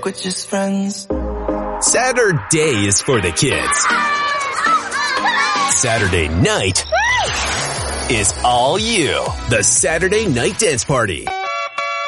we're just friends. Saturday is for the kids. Saturday night is all you. The Saturday Night Dance Party.